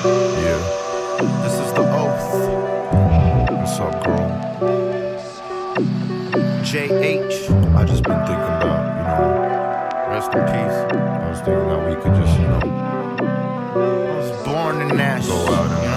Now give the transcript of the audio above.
Yeah. This is the oath. What's up, girl? JH. I just been thinking about, Rest in peace. I was thinking that we could just, I was born in Nashville. go out and